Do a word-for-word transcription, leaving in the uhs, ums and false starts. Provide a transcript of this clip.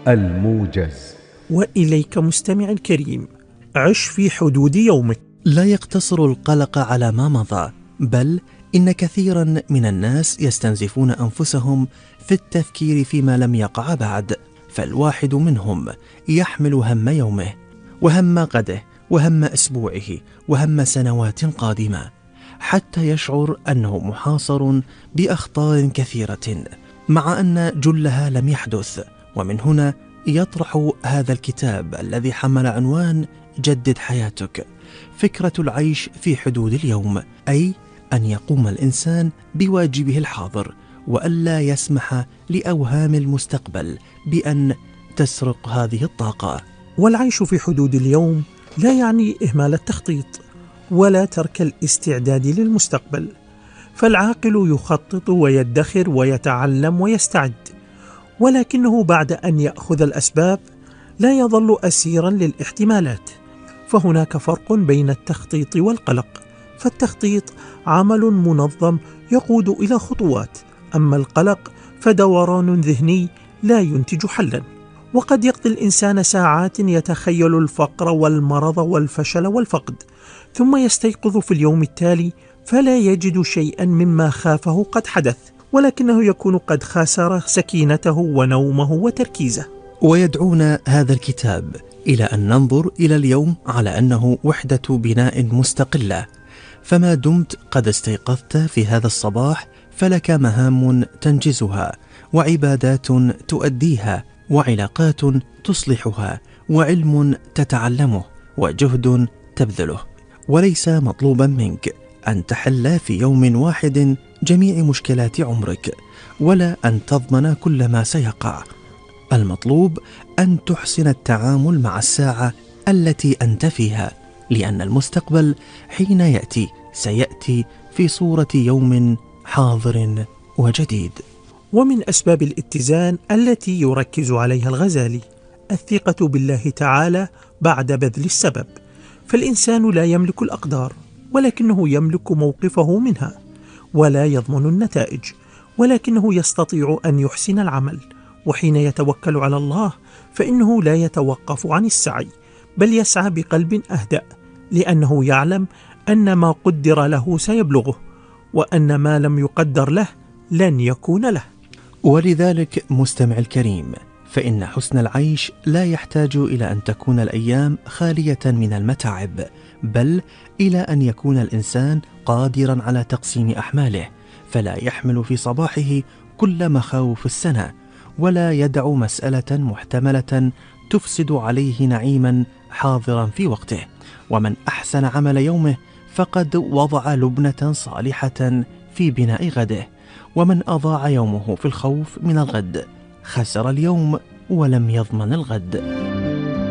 الموجز. وإليك مستمع الكريم، عش في حدود يومك. لا يقتصر القلق على ما مضى، بل إن كثيرا من الناس يستنزفون أنفسهم في التفكير فيما لم يقع بعد، فالواحد منهم يحمل هم يومه وهم غده وهم أسبوعه وهم سنوات قادمة، حتى يشعر أنه محاصر بأخطار كثيرة مع أن جلها لم يحدث. ومن هنا يطرح هذا الكتاب الذي حمل عنوان جدد حياتك فكرة العيش في حدود اليوم، أي أن يقوم الإنسان بواجبه الحاضر وألا يسمح لأوهام المستقبل بأن تسرق هذه الطاقة. والعيش في حدود اليوم لا يعني إهمال التخطيط ولا ترك الاستعداد للمستقبل، فالعاقل يخطط ويدخر ويتعلم ويستعد، ولكنه بعد أن يأخذ الأسباب لا يظل أسيرا للاحتمالات. فهناك فرق بين التخطيط والقلق، فالتخطيط عمل منظم يقود إلى خطوات، أما القلق فدوران ذهني لا ينتج حلا. وقد يقضي الإنسان ساعات يتخيل الفقر والمرض والفشل والفقد، ثم يستيقظ في اليوم التالي فلا يجد شيئا مما خافه قد حدث، ولكنه يكون قد خسر سكينته ونومه وتركيزه. ويدعونا هذا الكتاب إلى أن ننظر إلى اليوم على أنه وحدة بناء مستقلة، فما دمت قد استيقظت في هذا الصباح فلك مهام تنجزها، وعبادات تؤديها، وعلاقات تصلحها، وعلم تتعلمه، وجهد تبذله. وليس مطلوبا منك أن تحل في يوم واحد جميع مشكلات عمرك، ولا أن تضمن كل ما سيقع. المطلوب أن تحسن التعامل مع الساعة التي أنت فيها، لأن المستقبل حين يأتي سيأتي في صورة يوم حاضر وجديد. ومن أسباب الاتزان التي يركز عليها الغزالي الثقة بالله تعالى بعد بذل السبب، فالإنسان لا يملك الأقدار، ولكنه يملك موقفه منها، ولا يضمن النتائج، ولكنه يستطيع أن يحسن العمل. وحين يتوكل على الله فإنه لا يتوقف عن السعي، بل يسعى بقلب أهدأ، لأنه يعلم أن ما قدر له سيبلغه، وأن ما لم يقدر له لن يكون له. ولذلك مستمع الكريم، فإن حسن العيش لا يحتاج إلى أن تكون الأيام خالية من المتاعب، بل إلى أن يكون الإنسان قادرا على تقسيم أحماله، فلا يحمل في صباحه كل مخاوف السنة، ولا يدع مسألة محتملة تفسد عليه نعيما حاضرا في وقته. ومن أحسن عمل يومه فقد وضع لبنة صالحة في بناء غده، ومن أضاع يومه في الخوف من الغد خسر اليوم ولم يضمن الغد.